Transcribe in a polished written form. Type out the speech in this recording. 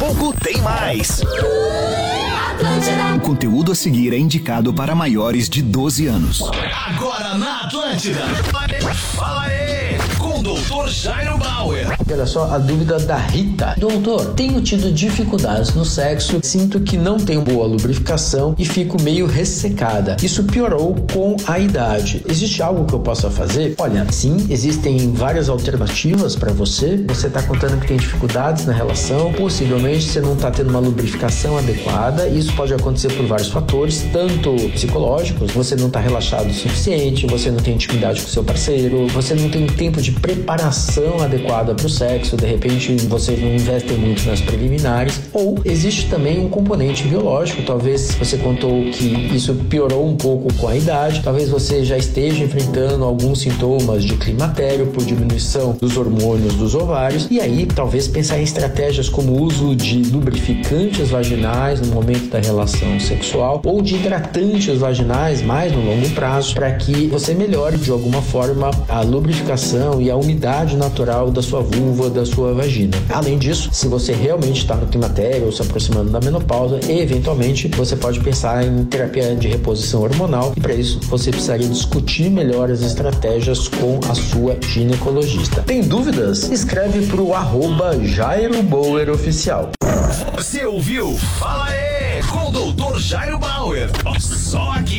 pouco tem mais. O conteúdo a seguir é indicado para maiores de 12 anos. Agora na Atlântida. Fala aí, com o Dr. Jairo Bauer. Olha só a dúvida da Rita. Doutor, tenho tido dificuldades no sexo, sinto que não tenho boa lubrificação e fico meio ressecada. Isso piorou com a idade. Existe algo que eu possa fazer? Olha, sim, existem várias alternativas para você. Você está contando que tem dificuldades na relação, possivelmente você não está tendo uma lubrificação adequada. Isso pode acontecer por vários fatores, tanto psicológicos, você não está relaxado o suficiente, você não tem intimidade com seu parceiro, você não tem tempo de preparação adequada para o sexo, de repente você não investe muito nas preliminares, ou existe também um componente biológico. Talvez você contou que isso piorou um pouco com a idade, talvez você já esteja enfrentando alguns sintomas de climatério por diminuição dos hormônios dos ovários, e aí talvez pensar em estratégias como o uso de lubrificantes vaginais no momento da relação sexual ou de hidratantes vaginais mais no longo prazo, para que você melhore de alguma forma a lubrificação e a umidade natural da sua vulva, da sua vagina. Além disso, se você realmente está no climatério ou se aproximando da menopausa, eventualmente você pode pensar em terapia de reposição hormonal, e para isso você precisaria discutir melhor as estratégias com a sua ginecologista. Tem dúvidas? Escreve para o @JairoBauerOficial. Você ouviu? Fala aí, com o Dr. Jairo Bauer. Só aqui.